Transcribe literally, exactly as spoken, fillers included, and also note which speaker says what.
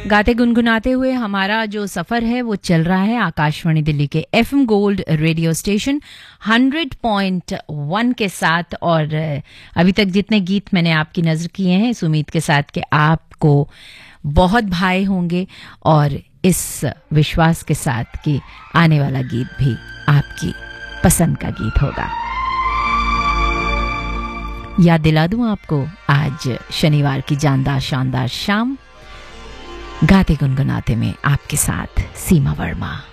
Speaker 1: गाते गुनगुनाते हुए हमारा जो सफ़र है वो चल रहा है आकाशवाणी दिल्ली के FM gold radio station hundred point one के साथ। और अभी तक जितने गीत मैंने आपकी नज़र किए हैं इस उम्मीद के साथ कि आपको बहुत भाए होंगे और इस विश्वास के साथ कि आने वाला गीत भी आपकी पसंद का गीत होगा। याद दिला दूं आपको, आज शनिवार की जानदार शानदार शाम गाते गुनगुनाते में आपके साथ सीमा वर्मा।